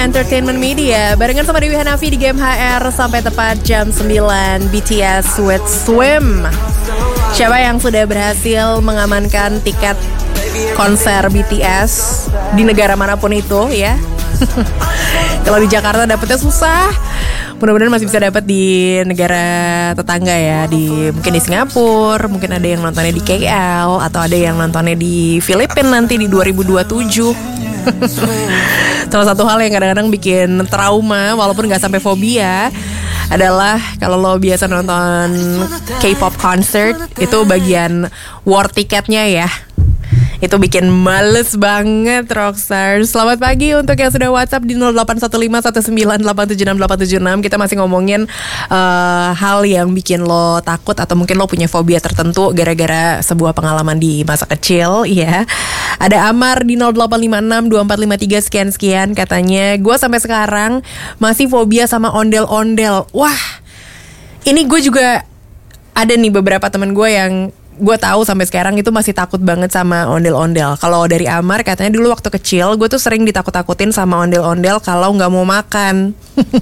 Entertainment Media. Barengan sama Dewi Hanafi di Game HR sampai tepat jam 9. BTS with Swim. Siapa yang sudah berhasil mengamankan tiket konser BTS di negara manapun itu ya? Kalau di Jakarta dapetnya susah. Mudah-mudahan masih bisa dapat di negara tetangga ya, mungkin di Singapura, mungkin ada yang nontonnya di KL atau ada yang nontonnya di Filipina nanti di 2027. Salah satu hal yang kadang-kadang bikin trauma walaupun gak sampai fobia adalah kalau lo biasa nonton K-pop concert, itu bagian war tiketnya ya. Itu bikin males banget Rockstar. Selamat pagi untuk yang sudah WhatsApp di 081519876876. Kita masih ngomongin hal yang bikin lo takut atau mungkin lo punya fobia tertentu gara-gara sebuah pengalaman di masa kecil ya. Ada Amar di 08562453 sekian-sekian. Katanya gue sampai sekarang masih fobia sama ondel-ondel. Wah, ini gue juga ada nih beberapa teman gue yang gue tahu sampai sekarang itu masih takut banget sama ondel-ondel. Kalau dari Amar katanya dulu waktu kecil gue tuh sering ditakut-takutin sama ondel-ondel kalau nggak mau makan.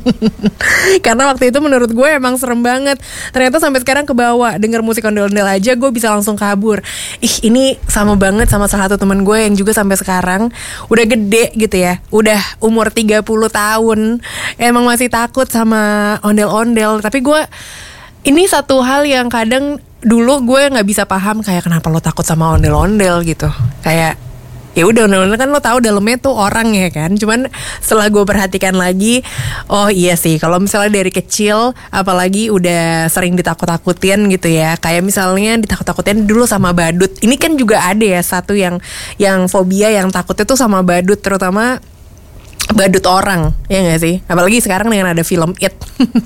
Karena waktu itu menurut gue emang serem banget. Ternyata sampai sekarang kebawa denger musik ondel-ondel aja gue bisa langsung kabur. Ini sama banget sama salah satu teman gue yang juga sampai sekarang udah gede gitu ya, udah umur 30 tahun emang masih takut sama ondel-ondel. Tapi gue ini satu hal yang kadang dulu gue nggak bisa paham, kayak kenapa lo takut sama ondel-ondel gitu. Kayak ya udah, ondel-ondel kan lo tahu dalamnya tuh orang ya kan. Cuman setelah gue perhatikan lagi, oh iya sih kalau misalnya dari kecil apalagi udah sering ditakut-takutin gitu ya. Kayak misalnya ditakut-takutin dulu sama badut. Ini kan juga ada ya satu yang fobia yang takutnya tuh sama badut, terutama badut orang, ya gak sih? Apalagi sekarang dengan ada film It.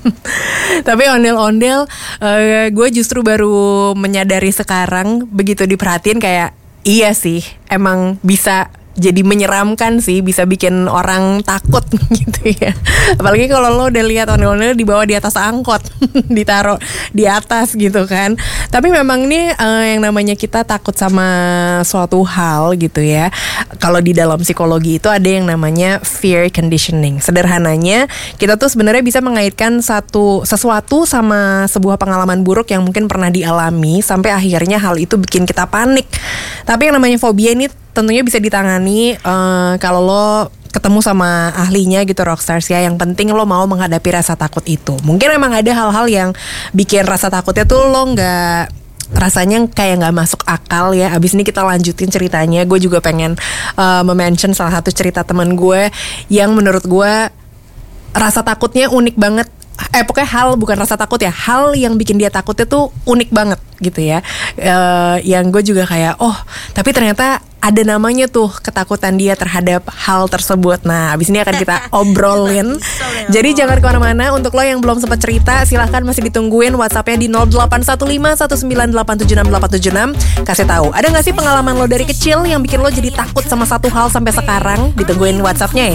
Tapi ondel-ondel gue justru baru menyadari sekarang, begitu diperhatiin kayak iya sih, emang bisa jadi menyeramkan sih, bisa bikin orang takut gitu ya. Apalagi kalau lo udah lihat ondel-ondel dibawa di atas angkot, ditaruh di atas gitu kan. Tapi memang nih yang namanya kita takut sama suatu hal gitu ya. Kalau di dalam psikologi itu ada yang namanya fear conditioning. Sederhananya kita tuh sebenarnya bisa mengaitkan sesuatu sama sebuah pengalaman buruk yang mungkin pernah dialami sampai akhirnya hal itu bikin kita panik. Tapi yang namanya fobia ini tentunya bisa ditangani kalau lo ketemu sama ahlinya gitu Rockstars ya. Yang penting lo mau menghadapi rasa takut itu. Mungkin emang ada hal-hal yang bikin rasa takutnya tuh lo rasanya kayak gak masuk akal ya. Abis ini kita lanjutin ceritanya. Gue juga pengen mention salah satu cerita teman gue yang menurut gue rasa takutnya unik banget. Pokoknya bukan rasa takut ya, hal yang bikin dia takutnya tuh unik banget gitu ya. Yang gue juga kayak tapi ternyata ada namanya tuh ketakutan dia terhadap hal tersebut. Nah abis ini akan kita obrolin. Jadi jangan kemana-mana. Untuk lo yang belum sempat cerita, silahkan masih ditungguin WhatsAppnya di 081519876876. Kasih tahu, ada gak sih pengalaman lo dari kecil yang bikin lo jadi takut sama satu hal sampai sekarang? Ditungguin WhatsAppnya ya.